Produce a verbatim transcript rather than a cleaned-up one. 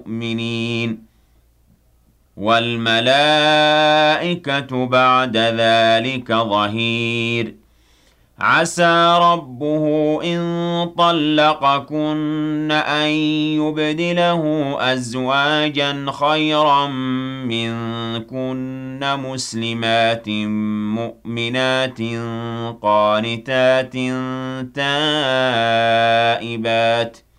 المؤمنين والملائكة بعد ذلك ظهير عسى ربه إن طلقكن أن يبدله أزواجا خيرا منكن مسلمات مؤمنات قانتات تائبات